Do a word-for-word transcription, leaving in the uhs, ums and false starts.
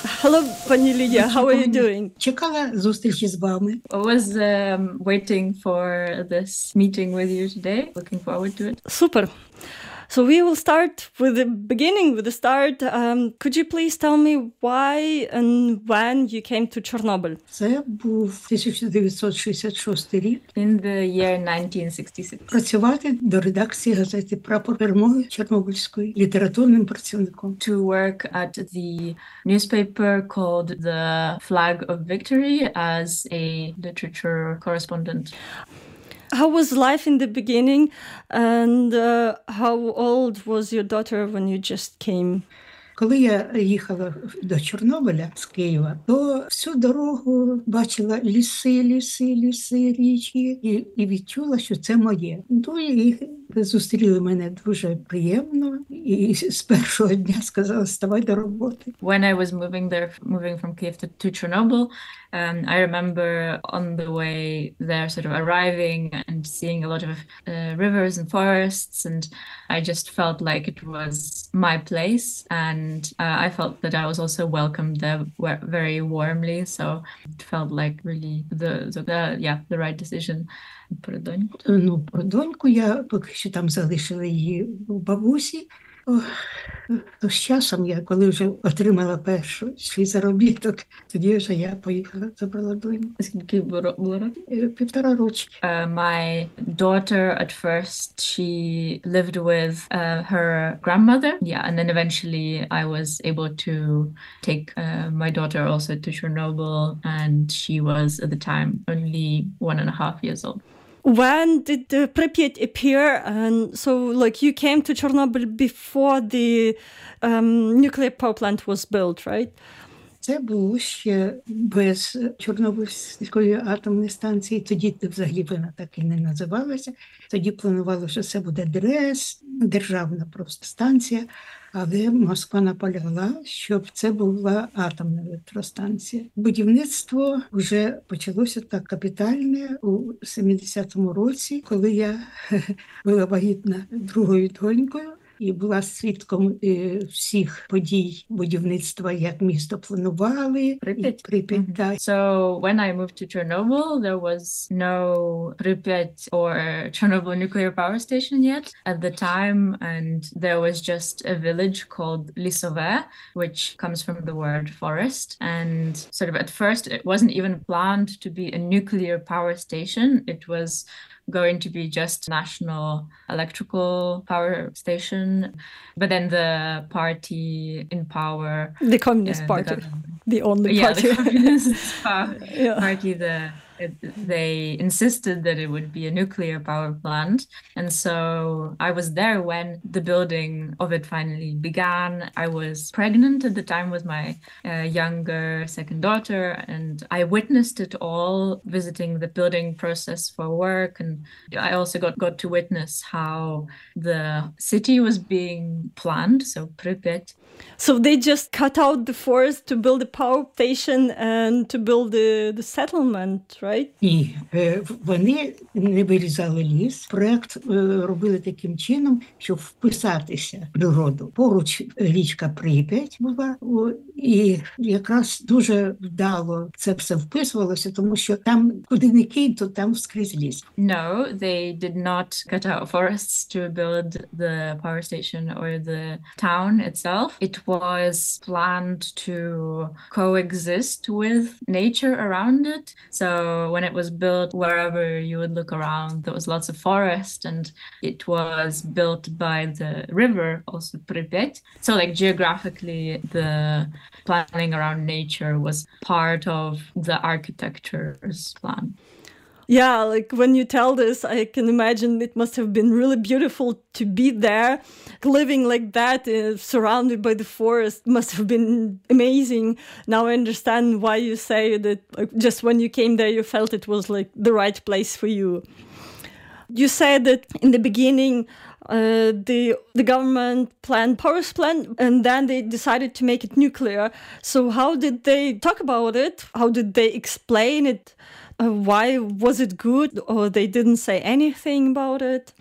Hello, пані Лідія, how are you doing? Чекала зустрічі з вами. I was um, waiting for this meeting with you today. Looking forward to it. Super. So we will start with the beginning, with the start. Um, could you please tell me why and when you came to Chernobyl? Це був тисяча дев'ятсот шістдесят шостий рік. In the year nineteen sixty-six. Працювати до редакції газети «Прапор перемоги» Чорнобильської літературним працівником. To work at the newspaper called the Flag of Victory as a literature correspondent. How was life in the beginning, and uh, how old was your daughter when you just came? Коли я їхала до Чорнобиля з Києва, то всю дорогу бачила ліси, ліси, ліси, річки і, і відчула, що це моє. Ну і зустріли мене дуже приємно і з першого дня сказали, ставай до роботи. When I was moving there, moving from Kyiv to, to Chernobyl, um, I remember on the way there sort of arriving and seeing a lot of uh, rivers and forests, and I just felt like it was my place, and uh, I felt that I was also welcomed there very warmly, so it felt like really the, the, the yeah the right decision. Про доньку? Ну, про доньку я поки що там залишила її у бабусі. О, то з часом я, коли вже отримала перший свій заробіток, тоді вже я поїхала, забрала доньку. Скільки було років? Півтора роки. Uh, my daughter at first, she lived with uh, her grandmother. Yeah, and then eventually I was able to take uh, my daughter also to Chernobyl, and she was at the time only one and a half years old. When did uh, Pripyat appear? And so, like, you came to Chernobyl before the um, nuclear power plant was built, right? Це було ще без Чорнобильської атомної станції. Тоді взагалі вона так і не називалася. Тоді планувало, що це буде ДРЕС, державна просто станція. Але Москва наполягла, щоб це була атомна електростанція. Будівництво вже почалося так капітальне у сімдесятому році, коли я була вагітна другою донькою і була свідком всіх подій будівництва, як місто планували. Pripyat. Pripyat, mm-hmm. Так. So when I moved to Chernobyl, there was no Pripyat or Chernobyl nuclear power station yet at the time, and there was just a village called Lisove, which comes from the word forest. And sort of at first, it wasn't even planned to be a nuclear power station. It was going to be just national electrical power station. But then the party in power... The Communist uh, Party, the, the only yeah, party. Yeah, the Communist power, yeah. Party, the... It, they insisted that it would be a nuclear power plant. And so I was there when the building of it finally began. I was pregnant at the time with my uh, younger second daughter, and I witnessed it all, visiting the building process for work. And I also got, got to witness how the city was being planned, so Pripyat. So they just cut out the forest to build a power station and to build the, the settlement, right? Ні, вони не вирізали ліс. Проект робили таким чином, щоб вписатися в природу. Поруч річка Прип'ять була, і якраз дуже вдало це все вписувалося, тому що там, куди не кинь, то там скрізь ліс. No, they did not cut out forests to build the power station or the town itself. It was planned to coexist with nature around it. So when it was built, wherever you would look around, there was lots of forest, and it was built by the river, also Pripyat. So like geographically, the planning around nature was part of the architecture's plan. Yeah, like when you tell this, I can imagine it must have been really beautiful to be there. Living like that, uh, surrounded by the forest, must have been amazing. Now I understand why you say that like, just when you came there, you felt it was like the right place for you. You said that in the beginning, uh, the the government planned power plant, and then they decided to make it nuclear. So how did they talk about it? How did they explain it? Uh, why was it good, or they didn't say anything about it?